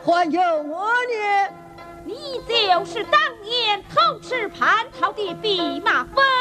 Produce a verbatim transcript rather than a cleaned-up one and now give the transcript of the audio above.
还有我呢？ 你就是当年偷吃蟠桃的弼马温。